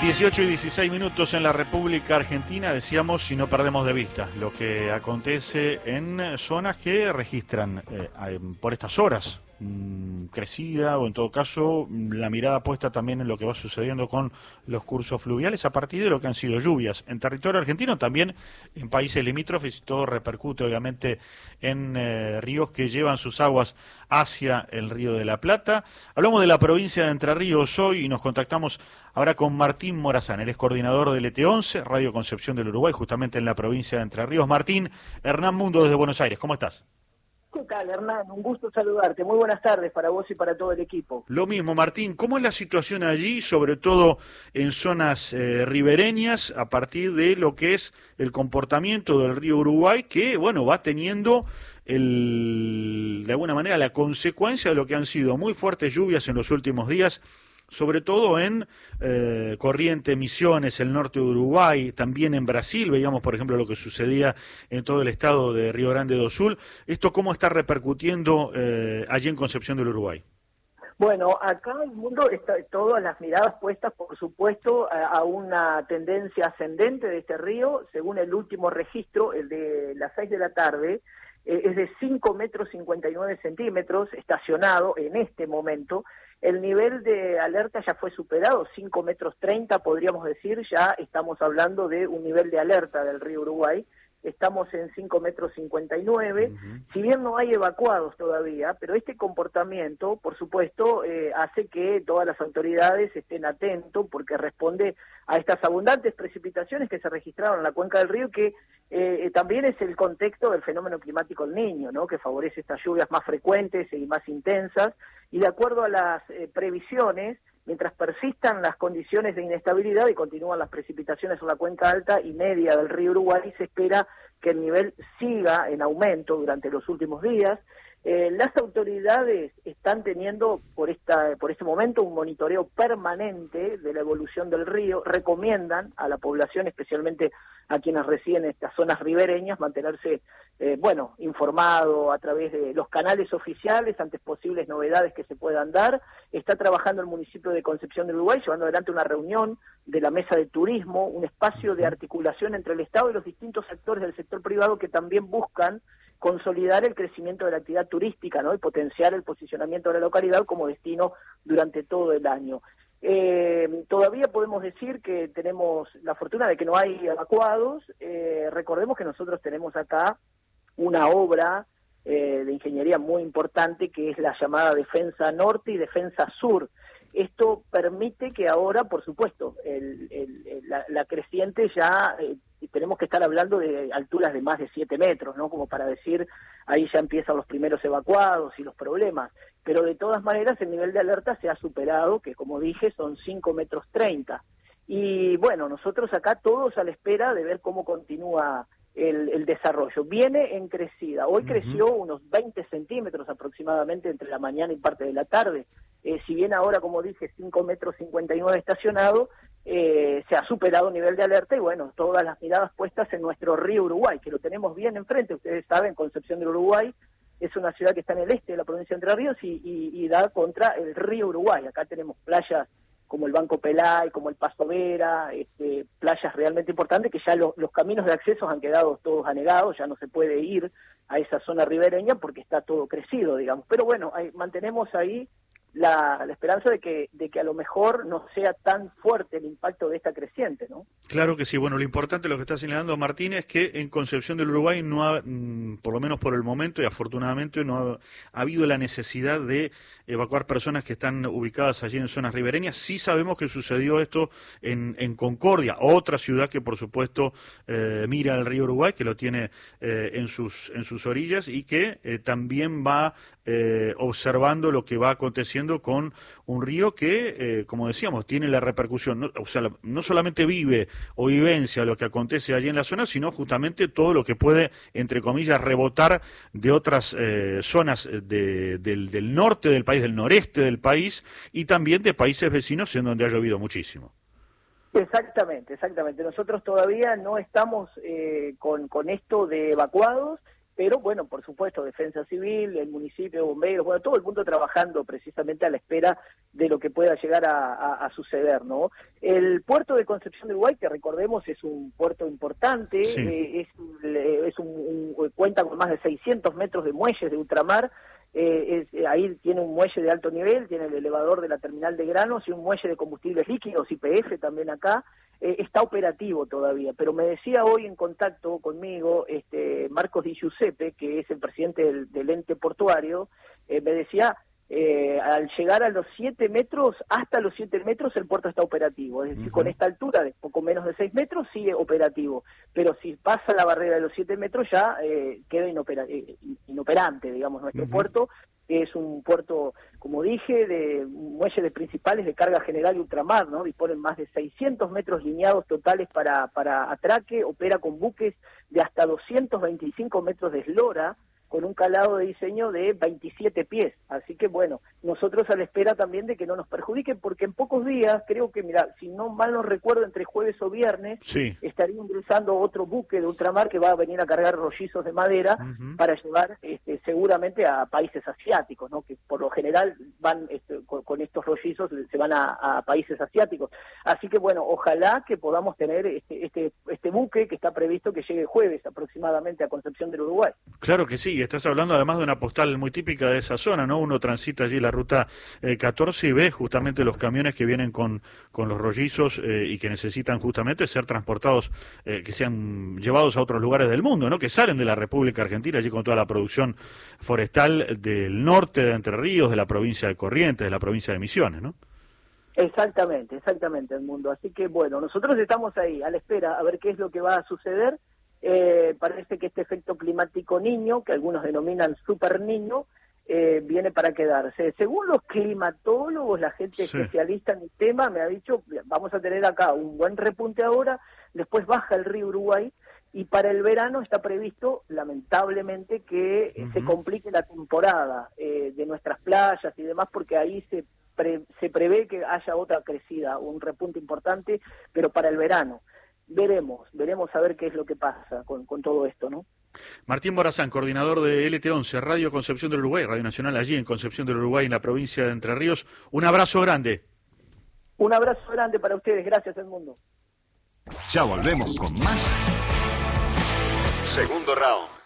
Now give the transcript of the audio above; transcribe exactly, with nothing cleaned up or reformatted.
dieciocho y dieciséis minutos en la República Argentina, decíamos, si no perdemos de vista lo que acontece en zonas que registran eh, por estas horas mmm, crecida, o en todo caso la mirada puesta también en lo que va sucediendo con los cursos fluviales a partir de lo que han sido lluvias en territorio argentino, también en países limítrofes, y todo repercute obviamente en eh, ríos que llevan sus aguas hacia el Río de la Plata. Hablamos de la provincia de Entre Ríos hoy y nos contactamos ahora con Martín Morazán. Él es coordinador del E T once, Radio Concepción del Uruguay, justamente en la provincia de Entre Ríos. Martín, Hernán Mundo desde Buenos Aires, ¿cómo estás? ¿Qué tal, Hernán? Un gusto saludarte. Muy buenas tardes para vos y para todo el equipo. Lo mismo, Martín. ¿Cómo es la situación allí, sobre todo en zonas eh, ribereñas, a partir de lo que es el comportamiento del río Uruguay, que, bueno, va teniendo el, de alguna manera la consecuencia de lo que han sido muy fuertes lluvias en los últimos días, sobre todo en eh, Corrientes, Misiones, el norte de Uruguay, también en Brasil, veíamos por ejemplo lo que sucedía en todo el estado de Río Grande do Sul? ¿Esto cómo está repercutiendo eh, allí en Concepción del Uruguay? Bueno, acá el mundo está todas las miradas puestas, por supuesto, a, a una tendencia ascendente de este río. Según el último registro, el de las seis de la tarde, eh, es de cinco metros cincuenta y nueve centímetros estacionado en este momento. El nivel de alerta ya fue superado, cinco metros treinta podríamos decir, ya estamos hablando de un nivel de alerta del río Uruguay. Estamos en cinco metros cincuenta y nueve, uh-huh. Si bien no hay evacuados todavía, pero este comportamiento, por supuesto, eh, hace que todas las autoridades estén atentos, porque responde a estas abundantes precipitaciones que se registraron en la cuenca del río, que eh, también es el contexto del fenómeno climático El Niño, ¿no?, que favorece estas lluvias más frecuentes y más intensas, y de acuerdo a las eh, previsiones, mientras persistan las condiciones de inestabilidad y continúan las precipitaciones en la cuenca alta y media del río Uruguay, se espera que el nivel siga en aumento durante los últimos días. Eh, las autoridades están teniendo por esta por este momento un monitoreo permanente de la evolución del río. Recomiendan a la población, especialmente a quienes residen en estas zonas ribereñas, mantenerse eh, bueno informado a través de los canales oficiales ante posibles novedades que se puedan dar. Está trabajando el municipio de Concepción del Uruguay, llevando adelante una reunión de la mesa de turismo, un espacio de articulación entre el Estado y los distintos sectores del sector privado que también buscan consolidar el crecimiento de la actividad turística, ¿no?, y potenciar el posicionamiento de la localidad como destino durante todo el año. Eh, todavía podemos decir que tenemos la fortuna de que no hay evacuados. Eh, recordemos que nosotros tenemos acá una obra eh, de ingeniería muy importante que es la llamada Defensa Norte y Defensa Sur. Esto permite que ahora, por supuesto, el, el, la, la creciente ya, eh, tenemos que estar hablando de alturas de más de siete metros, ¿no?, como para decir, ahí ya empiezan los primeros evacuados y los problemas. Pero de todas maneras el nivel de alerta se ha superado, que como dije son cinco metros treinta. Y bueno, nosotros acá todos a la espera de ver cómo continúa el, el desarrollo. Viene en crecida. Hoy uh-huh. creció unos veinte centímetros aproximadamente entre la mañana y parte de la tarde. Eh, si bien ahora, como dije, cinco metros cincuenta y nueve estacionado, eh, se ha superado el nivel de alerta y bueno, todas las miradas puestas en nuestro río Uruguay, que lo tenemos bien enfrente. Ustedes saben, Concepción del Uruguay es una ciudad que está en el este de la provincia de Entre Ríos y, y, y da contra el río Uruguay. Acá tenemos playas como el Banco Pelay, como el Paso Vera, este, playas realmente importantes que ya lo, los caminos de acceso han quedado todos anegados, ya no se puede ir a esa zona ribereña porque está todo crecido, digamos. Pero bueno, hay, mantenemos ahí La, la esperanza de que de que a lo mejor no sea tan fuerte el impacto de esta creciente, ¿no? Claro que sí. Bueno, lo importante, lo que está señalando Martín, es que en Concepción del Uruguay no ha, por lo menos por el momento y afortunadamente, no ha, ha habido la necesidad de evacuar personas que están ubicadas allí en zonas ribereñas. Sí sabemos que sucedió esto en, en Concordia, otra ciudad que por supuesto eh, mira al río Uruguay, que lo tiene eh, en sus en sus orillas y que eh, también va eh, observando lo que va aconteciendo con un río que, eh, como decíamos, tiene la repercusión, no, o sea, la, no solamente vive o vivencia lo que acontece allí en la zona, sino justamente todo lo que puede, entre comillas, rebotar de otras eh, zonas de, del, del norte del país, del noreste del país, y también de países vecinos en donde ha llovido muchísimo. Exactamente, exactamente. Nosotros todavía no estamos eh, con, con esto de evacuados. pero bueno, por supuesto, Defensa Civil, el municipio, bomberos, bueno, todo el mundo trabajando precisamente a la espera de lo que pueda llegar a, a, a suceder, ¿no? El puerto de Concepción del Uruguay, que recordemos es un puerto importante, sí. eh, es, es un, un, cuenta con más de seiscientos metros de muelles de ultramar. Eh, es, ahí tiene un muelle de alto nivel, tiene el elevador de la terminal de granos y un muelle de combustibles líquidos, Y P F también acá, eh, está operativo todavía, pero me decía hoy en contacto conmigo este Marcos Di Giuseppe, que es el presidente del, del ente portuario, eh, me decía, eh, al llegar a los siete metros, hasta los siete metros el puerto está operativo, es decir, uh-huh. con esta altura de poco menos de seis metros sigue operativo, pero si pasa la barrera de los siete metros ya eh, queda inopera, eh, inoperante, digamos, nuestro uh-huh. puerto. Es un puerto, como dije, de muelles principales de carga general y ultramar, ¿no? Disponen más de seiscientos metros lineados totales para, para atraque, opera con buques de hasta doscientos veinticinco metros de eslora, con un calado de diseño de veintisiete pies. Así que bueno, nosotros a la espera también de que no nos perjudiquen, porque en pocos días, creo que, mira, si no mal no recuerdo, entre jueves o viernes, sí. estaría ingresando otro buque de ultramar que va a venir a cargar rollizos de madera uh-huh. para llevar este, seguramente a países asiáticos, ¿no? Que por lo general van este, con, con estos rollizos, se van a, a países asiáticos. Así que bueno, ojalá que podamos tener este, este, este buque que está previsto que llegue jueves aproximadamente a Concepción del Uruguay. Claro que sí. Estás hablando además de una postal muy típica de esa zona, ¿no? Uno transita allí la ruta eh, catorce y ve justamente los camiones que vienen con, con los rollizos eh, y que necesitan justamente ser transportados, eh, que sean llevados a otros lugares del mundo, ¿no? Que salen de la República Argentina, allí con toda la producción forestal del norte de Entre Ríos, de la provincia de Corrientes, de la provincia de Misiones, ¿no? Exactamente, exactamente, Edmundo. Así que bueno, nosotros estamos ahí a la espera a ver qué es lo que va a suceder. Eh, parece que este efecto climático niño, que algunos denominan super niño, eh, viene para quedarse. Según los climatólogos, la gente sí. especialista en el tema, me ha dicho, vamos a tener acá un buen repunte ahora, después baja el río Uruguay, y para el verano está previsto, lamentablemente, que uh-huh. se complique la temporada eh, de nuestras playas y demás, porque ahí se, pre, se prevé que haya otra crecida, un repunte importante, pero para el verano. Veremos, veremos a ver qué es lo que pasa con, con todo esto, ¿no? Martín Morazán, coordinador de L T once, Radio Concepción del Uruguay, Radio Nacional allí en Concepción del Uruguay, en la provincia de Entre Ríos. Un abrazo grande. Un abrazo grande para ustedes, gracias Edmundo. Ya volvemos con más. Segundo round.